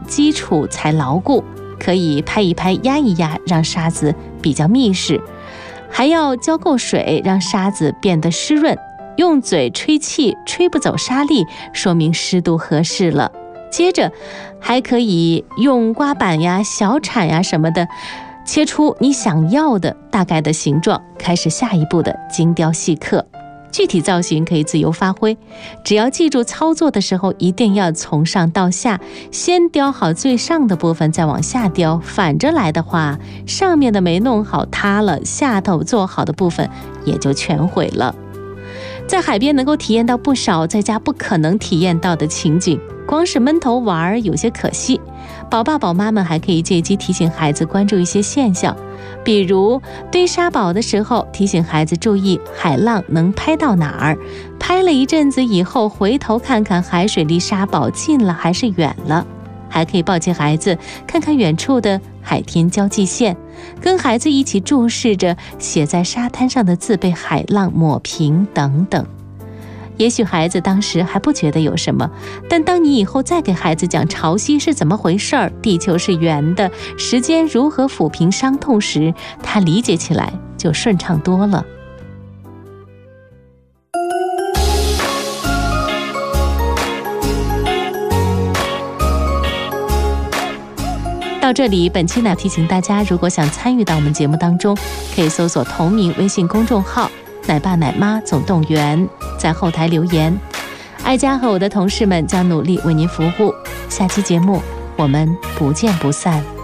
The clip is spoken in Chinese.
基础才牢固，可以拍一拍压一压，让沙子比较密实，还要浇够水，让沙子变得湿润，用嘴吹气吹不走沙粒，说明湿度合适了。接着还可以用刮板呀、小铲呀什么的，切出你想要的大概的形状，开始下一步的精雕细刻。具体造型可以自由发挥，只要记住操作的时候一定要从上到下，先雕好最上的部分，再往下雕。反着来的话，上面的没弄好塌了，下头做好的部分也就全毁了。在海边能够体验到不少在家不可能体验到的情景，光是闷头玩有些可惜。宝爸宝妈们还可以借机提醒孩子关注一些现象，比如堆沙堡的时候提醒孩子注意海浪能拍到哪儿，拍了一阵子以后回头看看海水离沙堡近了还是远了。还可以抱起孩子看看远处的海天交际线，跟孩子一起注视着写在沙滩上的字被海浪抹平等等。也许孩子当时还不觉得有什么，但当你以后再给孩子讲潮汐是怎么回事儿，地球是圆的，时间如何抚平伤痛时，他理解起来就顺畅多了。到这里，本期呢提醒大家，如果想参与到我们节目当中，可以搜索同名微信公众号奶爸奶妈总动员，在后台留言，艾佳和我的同事们将努力为您服务。下期节目我们不见不散。